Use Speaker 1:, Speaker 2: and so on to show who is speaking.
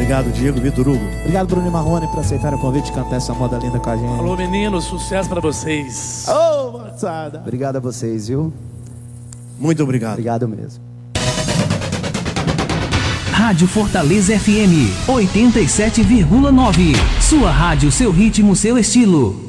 Speaker 1: Obrigado, Diego, Vitor Hugo.
Speaker 2: Obrigado, Bruno e Marrone, por aceitar o convite de cantar essa moda linda com a gente.
Speaker 3: Alô, meninos, sucesso pra vocês.
Speaker 2: Ô, moçada.
Speaker 4: Obrigado a vocês, viu?
Speaker 1: Muito obrigado.
Speaker 4: Obrigado mesmo.
Speaker 5: Rádio Fortaleza FM 87,9. Sua rádio, seu ritmo, seu estilo.